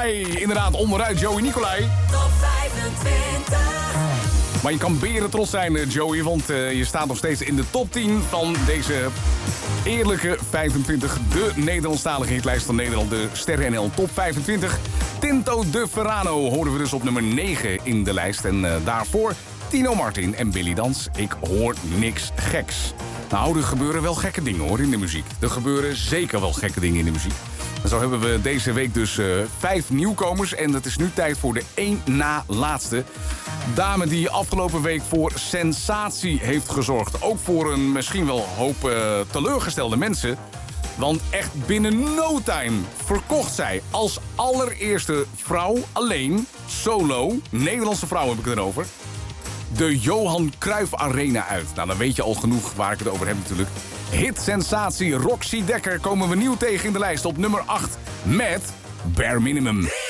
Nicolai. Inderdaad, onderuit Joey Nicolai. Top 25. Maar je kan beren trots zijn, Joey, want je staat nog steeds in de top 10 van deze eerlijke 25. De Nederlandstalige hitlijst van Nederland, de Sterren NL Top 25. Tinto de Verano hoorden we dus op nummer 9 in de lijst. En daarvoor Tino Martin en Billy Dans. Ik hoor niks geks. Nou, er gebeuren wel gekke dingen hoor in de muziek. Er gebeuren zeker wel gekke dingen in de muziek. En zo hebben we deze week dus 5 nieuwkomers. En het is nu tijd voor de één na laatste. Dame die afgelopen week voor sensatie heeft gezorgd. Ook voor een misschien wel hoop teleurgestelde mensen. Want echt binnen no time verkocht zij als allereerste vrouw alleen, solo, Nederlandse vrouw heb ik het erover, de Johan Cruijff Arena uit. Nou, dan weet je al genoeg waar ik het over heb natuurlijk. Hitsensatie Roxy Dekker komen we nieuw tegen in de lijst op nummer 8 met Bare Minimum.